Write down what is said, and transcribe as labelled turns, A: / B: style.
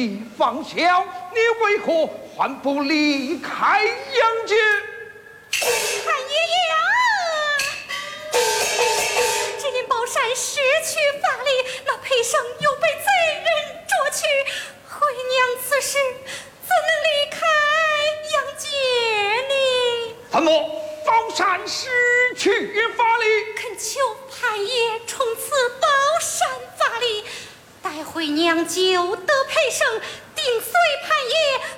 A: 气方小，你为何还不离开杨家？
B: 潘爷爷啊，这林宝山失去法力，那裴生又被贼人捉去，回娘此时怎能离开杨家呢？
A: 怎么宝山失去法力？
B: 恳求潘爷从此宝山法力，待回娘就得裴生定随潘爷